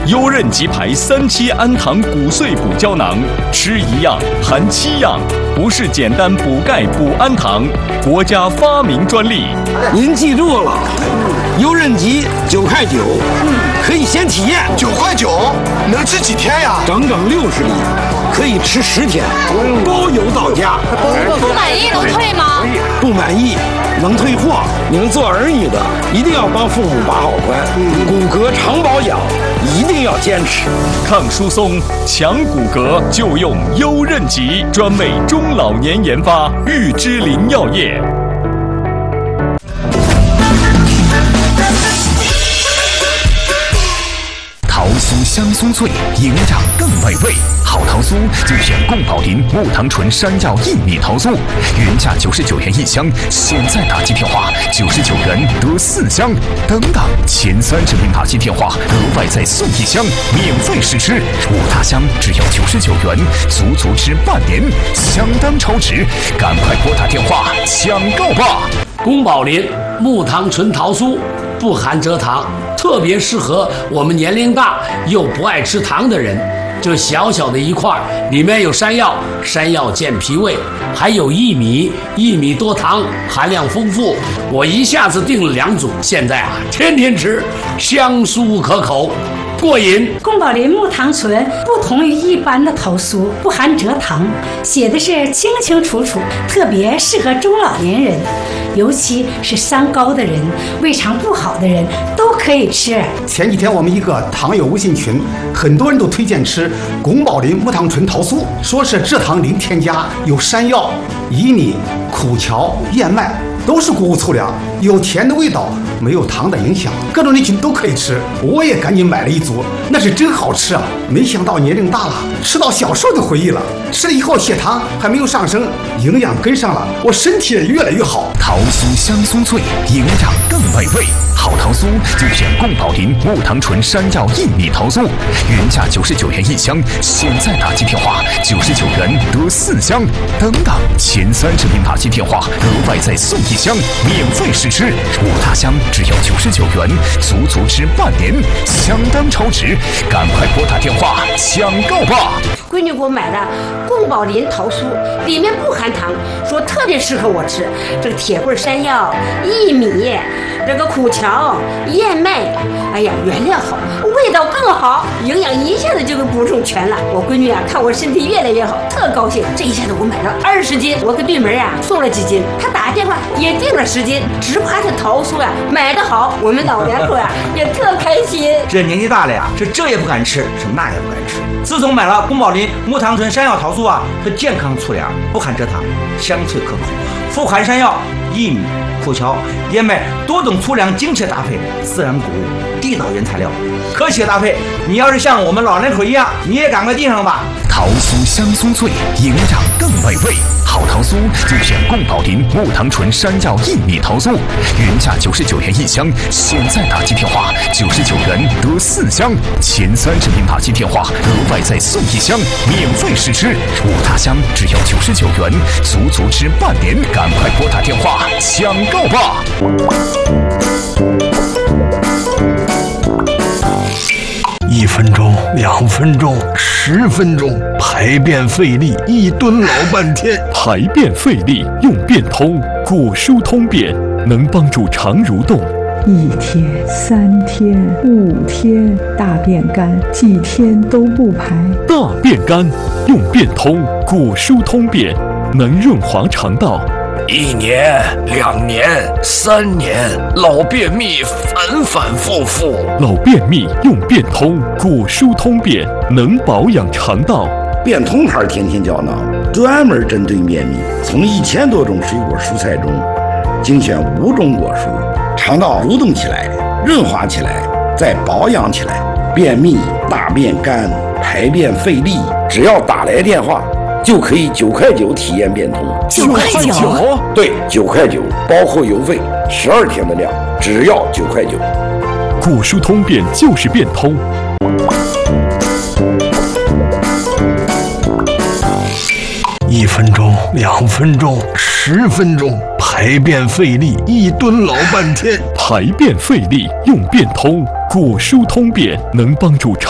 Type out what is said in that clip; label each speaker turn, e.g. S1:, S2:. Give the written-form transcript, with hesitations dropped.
S1: 优韧吉牌3期氨糖骨碎补胶囊，吃1样含7样，不是简单补钙补氨糖，国家发明专利。
S2: 您记住了，优韧吉9块9，可以先体验。
S3: 9块9，能吃几天呀？
S2: 整整60粒，可以吃10天，包邮到家。
S4: 不满意能退吗？
S2: 不满意能退货。你们做儿女的一定要帮父母把好关，骨骼长保养一定要坚持。
S1: 抗疏松、强骨骼就用优韧吉，专为中老年研发，玉芝林药业。
S5: 桃酥香酥脆，营养更美味。好桃酥就选宫保林木糖醇山药薏米桃酥，原价99元1箱，现在打击电话99元得4箱，等等前30名打击电话额外再送1箱，免费试吃。5大箱只要99元，足吃半年，相当超值，赶快拨打电话抢购吧！
S6: 宫保林木糖醇桃酥不含蔗糖，特别适合我们年龄大又不爱吃糖的人。这小小的一块，里面有山药，山药健脾胃，还有薏米，薏米多糖，含量丰富。我一下子订了2组，现在天天吃，香酥可口，过瘾。
S7: 宫保林木糖醇不同于一般的桃酥，不含蔗糖，写的是清清楚楚，特别适合中老年人，尤其是三高的人、胃肠不好的人都可以吃。
S3: 前几天我们一个糖友微信群，很多人都推荐吃宫保林木糖醇桃酥，说是蔗糖零添加，有山药、薏米、苦荞、燕麦，都是谷物粗粮，有甜的味道，没有糖的影响，各种人群都可以吃。我也赶紧买了1组，那是真好吃啊！没想到年龄大了，吃到小时候的回忆了。吃了以后血糖还没有上升，营养跟上了，我身体也越来越好。
S5: 桃酥香酥脆，营养更美味。好桃酥就选宫保林木糖醇山药薏米桃酥，原价99元1箱，现在打击电话99元得4箱，等等前30名打击电话额外再送1箱，免费试吃。5大箱只要99元，足吃半年，相当超值，赶快拨打电话抢购吧！
S4: 闺女给我买的宫保林桃酥，里面不含糖，说特别适合我吃。这个铁棍山药、薏米，这个苦荞、燕麦，哎呀，原料好，味道更好，营养一下子就给补充全了。我闺女啊，看我身体越来越好，特高兴。这一下子我买了20斤，我给对门啊送了几斤，她打电话也订了10斤，只怕这桃酥啊买得好，我们老两口啊也特开心。
S8: 这年纪大了呀，是这也不敢吃，是那也不敢吃。自从买了宫保林木糖醇山药桃酥啊，是健康粗粮，不含蔗糖，香脆可口，富含山药、薏米、苦荞、燕麦多种粗粮精确搭配，自然谷物，地道原材料，科学搭配。你要是像我们老人口一样，你也赶快订上吧。
S5: 桃酥香酥脆，营养更美味。好桃酥就选宫保林木糖醇山药薏米桃酥，原价99元1箱，现在打击电话99元得4箱，前30名打击电话额外再送1箱，免费试吃。5大箱只要99元，足吃半年，赶快拨打电话抢购吧！
S2: 1分钟、2分钟、10分钟，排便费力，一蹲老半天。
S1: 排便费力用便通，果蔬通便，能帮助肠蠕动。
S9: 1天、3天、5天，大便干，几天都不排。
S1: 大便干用便通，果蔬通便，能润滑肠道。
S2: 1年、2年、3年，老便秘反反复复。
S1: 老便秘用便通，果蔬通便，能保养肠道。
S10: 便通牌甜甜胶囊专门针对便秘，从1000多种水果蔬菜中精选5种果蔬，肠道蠕动起来，润滑起来，再保养起来。便秘、大便干、排便费力，只要打来电话就可以9块9体验便通。
S9: 9块9？
S10: 对，9块9，包括邮费，12天的量，只要9块9。
S1: 果蔬通便就是便通。
S2: 1分钟、2分钟、10分钟，排便费力，一蹲老半天。
S1: 排便费力用便通，果蔬通便，能帮助肠